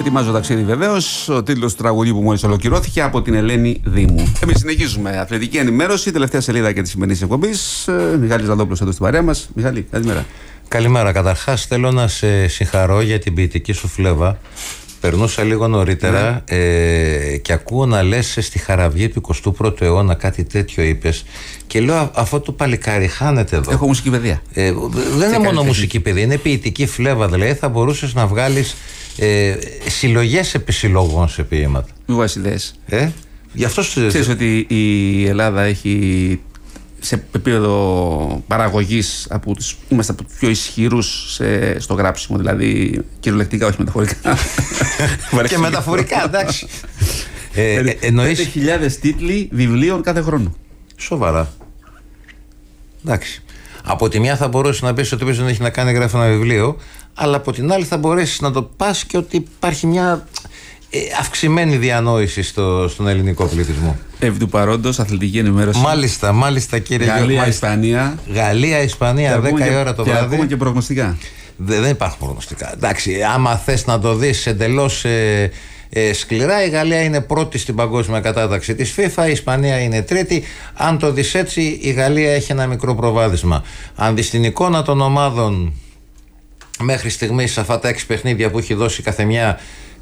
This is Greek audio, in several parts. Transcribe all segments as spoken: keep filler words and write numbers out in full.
Ετοιμάζω ταξίδι βεβαίως. Ο τίτλος του τραγουδιού που μόλις ολοκληρώθηκε από την Ελένη Δήμου. Εμείς συνεχίζουμε. Αθλητική ενημέρωση, τελευταία σελίδα και τη σημερινή εκπομπή. Μιχάλης Ζαντόπουλος εδώ στην παρέα μας. Μιχάλη, καλημέρα. Καλημέρα. Καταρχάς θέλω να σε συγχαρώ για την ποιητική σου φλέβα. Περνούσα λίγο νωρίτερα ναι. ε, και ακούω να λες στη χαραυγή του εικοστού πρώτου αιώνα κάτι τέτοιο είπες και λέω αυτό το παλικάρι χάνεται εδώ. Έχω μουσική παιδεία. Ε, δεν είναι μόνο μουσική παιδεία, είναι ποιητική φλέβα. Δηλαδή θα μπορούσες να βγάλεις ε, συλλογές επί συλλογών σε ποίηματα. Μη βάζεις ιδέες. Ε, γι' αυτό σου... Ξέρεις ότι η Ελλάδα έχει σε επίπεδο παραγωγής από τους, είμαστε από τους πιο ισχυρούς σε, στο γράψιμο, δηλαδή κυριολεκτικά, όχι μεταφορικά. Και μεταφορικά, εντάξει. ε, ε, εννοείς... πέντε χιλιάδες τίτλοι βιβλίων κάθε χρόνο. Σοβαρά. Εντάξει. Από τη μια θα μπορούσε να πεις ότι δεν έχει να κάνει γράφει ένα βιβλίο, αλλά από την άλλη θα μπορέσεις να το πας και ότι υπάρχει μια αυξημένη διανόηση στο, στον ελληνικό πληθυσμό. Επί του παρόντος, αθλητική ενημέρωση. Μάλιστα, μάλιστα κύριε Γαλλία, Γιώργο. Ισπανία. Γαλλία, Ισπανία, δέκα η ώρα το και βράδυ. Και ακόμα και προγνωστικά. Δε, δεν υπάρχουν προγνωστικά. Εντάξει, άμα θες να το δεις εντελώς ε, ε, σκληρά, η Γαλλία είναι πρώτη στην παγκόσμια κατάταξη της FIFA, η Ισπανία είναι τρίτη. Αν το δεις έτσι, η Γαλλία έχει ένα μικρό προβάδισμα. Αν δεις την εικόνα των ομάδων μέχρι στιγμής, αυτά τα έξι παιχνίδια που έχει δώσει καθεμιά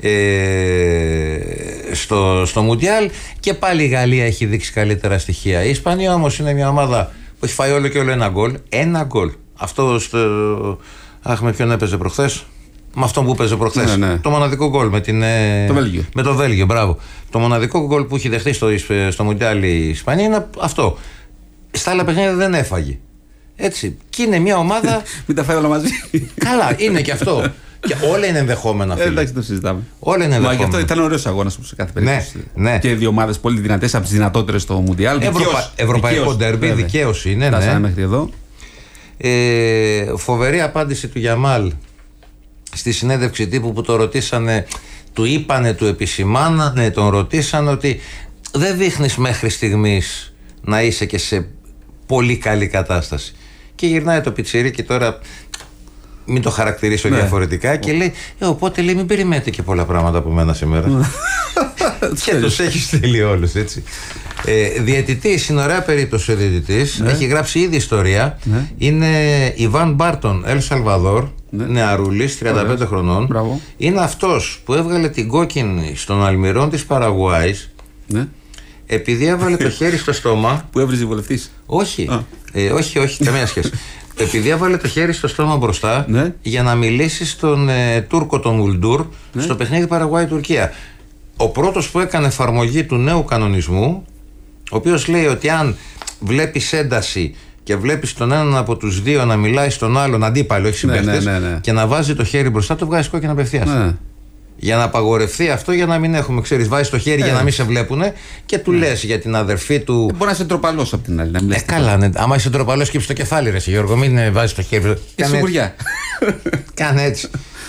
Ε, στο, στο Μουντιάλ, και πάλι η Γαλλία έχει δείξει καλύτερα στοιχεία. Η Ισπανία όμως είναι μια ομάδα που έχει φάει όλο και όλο ένα γκολ. Ένα γκολ. Αυτό στο... Αχ, με ποιον έπαιζε προχθές? Με αυτόν που έπαιζε προχθές. Ναι, ναι. Το μοναδικό γκολ με, την, το Βέλγιο. με το Βέλγιο, μπράβο. Το μοναδικό γκολ που έχει δεχτεί στο, στο Μουντιάλ η Ισπανία είναι αυτό. Στα άλλα παιχνίδια δεν έφαγε. Έτσι. Και είναι μια ομάδα. Μην τα φάει όλα μαζί. Καλά, είναι και αυτό. Και όλα είναι ενδεχόμενα. Ε, εντάξει, το συζητάμε. Όλα είναι ενδεχόμενα. Μα γι' αυτό ήταν ωραίος αγώνας σε κάθε περίπτωση. Ναι, ναι. Και δύο ομάδες πολύ δυνατές, από τις δυνατότερες στο Μουντιάλ. Ευρωπα... Ευρωπαϊκό ντέρμπι, δικαίως είναι. Φτάσαμε ναι. μέχρι εδώ. Ε, φοβερή απάντηση του Γιαμάλ στη συνέντευξη τύπου που το ρωτήσανε, του είπανε, του επισημάνανε, τον ρωτήσανε ότι δεν δείχνεις μέχρι στιγμής να είσαι και σε πολύ καλή κατάσταση. Και γυρνάει το πιτσιρίκι τώρα. Μην το χαρακτηρίσω ναι. διαφορετικά και λέει, ε, οπότε λέει, μην περιμένετε και πολλά πράγματα από μένα σήμερα. Και τους έχει στείλει όλους, έτσι. Ε, διαιτητής, είναι ωραία περίπτωση ο διαιτητής, ναι. έχει γράψει ήδη ιστορία. Ναι. Είναι Ιβάν Μπάρτον, Ελ Σαλβαδόρ, ναι. νεαρούλης, τριάντα πέντε χρονών. Μπράβο. Είναι αυτός που έβγαλε την κόκκινη στον Αλμυρών της Παραγουάης, ναι. επειδή έβαλε το χέρι στο στόμα. Που έβριζε βολευτής. Όχι, ε, όχι, όχι, καμία σχέση. Επειδή έβαλε το χέρι στο στόμα μπροστά, ναι. για να μιλήσει στον ε, Τούρκο τον Μουλντούρ, ναι. στο παιχνίδι Παραγουάη-Τουρκία. Ο πρώτος που έκανε εφαρμογή του νέου κανονισμού, ο οποίος λέει ότι αν βλέπεις ένταση και βλέπεις τον έναν από τους δύο να μιλάει στον άλλον αντίπαλο, όχι συμπαίχτες, ναι, ναι, ναι, ναι. και να βάζει το χέρι μπροστά, το βγάζει κόκκινο απευθείας. Ναι. Για να απαγορευτεί αυτό, για να μην έχουμε, ξέρεις, βάζει το χέρι ε, για να μην σε βλέπουνε και του ε. λες για την αδερφή του. Ε, μπορεί να είσαι τροπαλός απ' την άλλη. Να μην ε, καλά, ναι. Άμα είσαι τροπαλός, κύψε το κεφάλι, ρε Γιώργο, μην βάζει το χέρι. Και σιγουριά. Κάνε έτσι.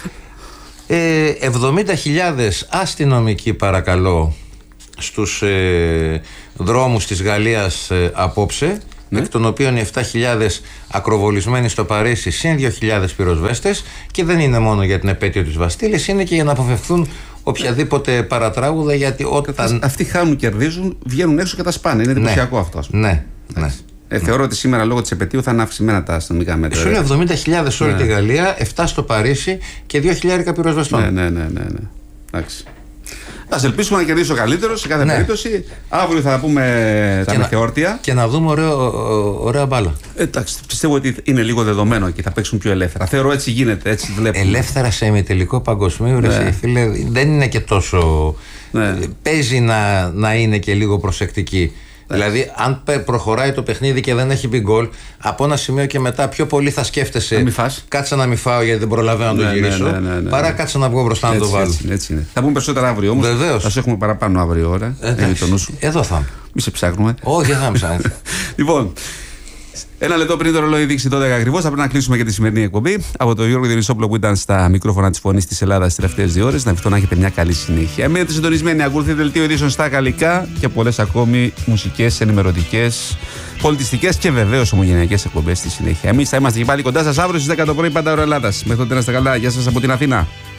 ε, εβδομήντα χιλιάδες αστυνομικοί, παρακαλώ, στους ε, δρόμους της Γαλλίας ε, απόψε. Ναι. Εκ των οποίων οι επτά χιλιάδες ακροβολισμένοι στο Παρίσι, συν δύο χιλιάδες πυροσβέστες, και δεν είναι μόνο για την επέτειο της Βαστίλης, είναι και για να αποφευθούν οποιαδήποτε παρατράγουδα, γιατί όταν. Αυτοί χάνουν, κερδίζουν, βγαίνουν έξω και τα σπάνε. Είναι εντυπωσιακό ναι. αυτό, ας πούμε. Ναι, ναι. Ε, θεωρώ ότι σήμερα λόγω της επετείου θα είναι αυξημένα τα αστυνομικά μέτρα. Σου λέει εβδομήντα χιλιάδες σε όλη ναι. τη Γαλλία, επτά στο Παρίσι και δύο χιλιάδες πυροσβεστών. Ναι, ναι, ναι, ναι, ναι. Εντάξει. Ας ελπίσουμε να κερδίσει ο καλύτερος σε κάθε ναι. περίπτωση. Αύριο θα πούμε τα μεθεόρτια. Και να δούμε ωραίο, ωραία μπάλα. Εντάξει, πιστεύω ότι είναι λίγο δεδομένο και θα παίξουν πιο ελεύθερα. Θεωρώ έτσι γίνεται, έτσι βλέπουμε. Ελεύθερα σε ημιτελικό παγκοσμίου, ναι. ρε φίλε, δεν είναι και τόσο. Ναι. Παίζει να, να είναι και λίγο προσεκτική. Δηλαδή, αν προχωράει το παιχνίδι και δεν έχει μπει γκολ, από ένα σημείο και μετά πιο πολύ θα σκέφτεσαι. Να κάτσε να μην φάω γιατί δεν προλαβαίνω να το γυρίσω. Ναι, ναι, ναι, ναι, ναι. Παρά κάτσε να βγω μπροστά να το βάλω. Έτσι, έτσι είναι. Θα πούμε περισσότερα αύριο όμως. Βεβαίως. Θα σου έχουμε παραπάνω αύριο ώρα. Εδώ θα είμαι. Μη σε ψάχνουμε. Όχι, δεν θα με ψάχνει. Λοιπόν. Ένα λεπτό πριν το ρολόι δείξει δώδεκα ακριβώς, θα πρέπει να κλείσουμε και τη σημερινή εκπομπή. Από τον Γιώργο Διονυσόπουλο που ήταν στα μικρόφωνα της Φωνής της Ελλάδας τις τελευταίες δύο ώρες, να ευχηθώ να έχετε μια καλή συνέχεια. Μείνετε συντονισμένοι, ακολουθείτε δελτίο ειδήσεων στα γαλλικά και πολλές ακόμη μουσικές, ενημερωτικές, πολιτιστικές και βεβαίως ομογενειακές εκπομπές στη συνέχεια. Εμείς θα είμαστε και πάλι κοντά σας αύριο στις δέκα το πρωί, πάντα ώρα Ελλάδας. Μέχρι τότε να είστε καλά. Γεια σας από την Αθήνα.